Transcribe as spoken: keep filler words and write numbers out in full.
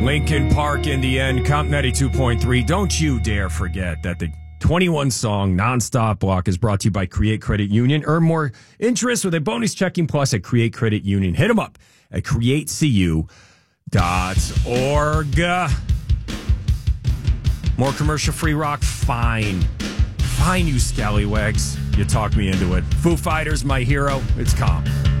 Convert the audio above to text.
Lincoln Park in the end, Comp ninety-two point three. Don't you dare forget that the twenty-one song nonstop block is brought to you by Create Credit Union. Earn more interest with a bonus checking plus at Create Credit Union. Hit them up at create c u dot org. More commercial-free rock? Fine. Fine, you scallywags. You talked me into it. Foo Fighters, my hero. It's Comp.